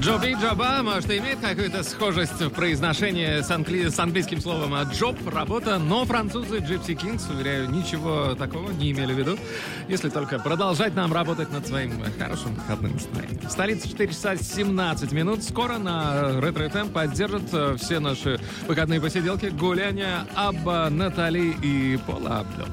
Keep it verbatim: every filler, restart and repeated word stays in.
Джоби, джоба, может, и имеет какую-то схожесть в произношении с, англи... с английским словом «джоб», «работа», но французы Gypsy Kings, уверяю, ничего такого не имели в виду, если только продолжать нам работать над своим хорошим выходным настроением. В столице четыре часа семнадцать минут. Скоро на Ретро эф эм поддержат все наши выходные посиделки, гуляния Абба, Натали и Пола Абдел.